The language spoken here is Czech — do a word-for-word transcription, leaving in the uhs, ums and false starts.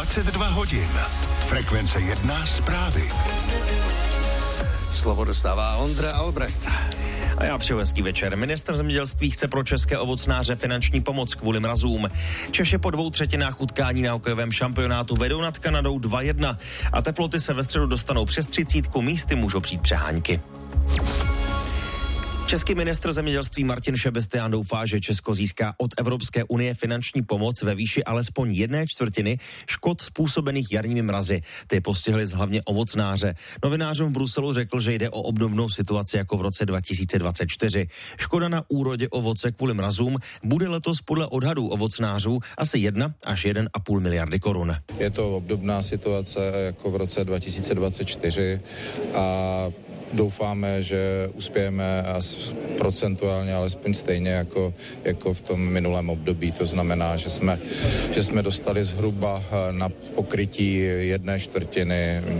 dvacet dva hodin. Frekvence jedna zprávy. Slovo dostává Ondra Albrecht. A já přeju hezký večer. Ministr zemědělství chce pro české ovocnáře finanční pomoc kvůli mrazům. Češi po dvou třetinách utkání na hokejovém šampionátu vedou nad Kanadou dva jedna a teploty se ve středu dostanou přes třicítku, místy můžou přijít přehánky. Český ministr zemědělství Martin Šebestián doufá, že Česko získá od Evropské unie finanční pomoc ve výši alespoň jedné čtvrtiny škod způsobených jarními mrazy. Ty postihly hlavně ovocnáře. Novinářům v Bruselu řekl, že jde o obdobnou situaci jako v roce dva tisíce dvacet čtyři. Škoda na úrodě ovoce kvůli mrazům bude letos podle odhadů ovocnářů asi jedna až jeden a půl miliardy korun. Je to obdobná situace jako v roce dva tisíce dvacet čtyři a doufáme, že uspějeme procentuálně alespoň stejně jako, jako v tom minulém období. To znamená, že jsme, že jsme dostali zhruba na pokrytí jedné čtvrtiny